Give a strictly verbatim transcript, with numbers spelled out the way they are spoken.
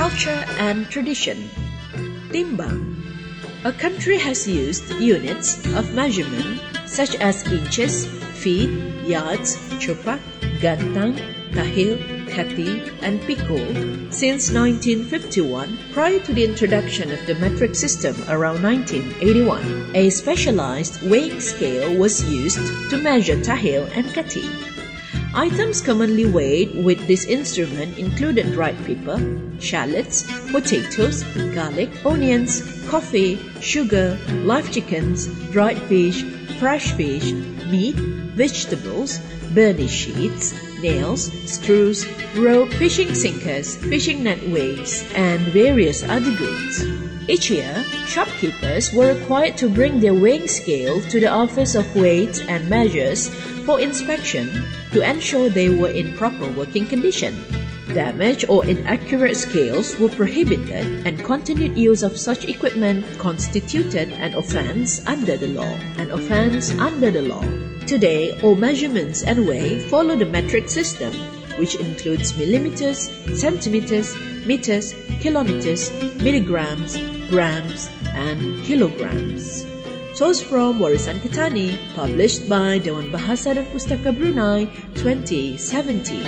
Culture and tradition. Timbang. A country has used units of measurement such as inches, feet, yards, chupak, gantang, tahil, kati, and piko since nineteen fifty-one, prior to the introduction of the metric system around nineteen eighty-one. A specialized weighing scale was used to measure tahil and kati. Items commonly weighed with this instrument included dried pepper, shallots, potatoes, garlic, onions, coffee, sugar, live chickens, dried fish, fresh fish, meat, vegetables, burnished sheets, nails, screws, rope, fishing sinkers, fishing net weights, and various other goods. Each year, shopkeepers were required to bring their weighing scale to the Office of Weights and Measures for inspection to ensure they were in proper working condition. Damaged or inaccurate scales were prohibited, and continued use of such equipment constituted an offense under the law. An offense under the law. Today, all measurements and weight follow the metric system, which includes millimeters, centimeters, meters, kilometers, milligrams, grams, and kilograms. Source from Warisan Kitani, published by Dewan Bahasa dan Pustaka Brunei, twenty seventeen.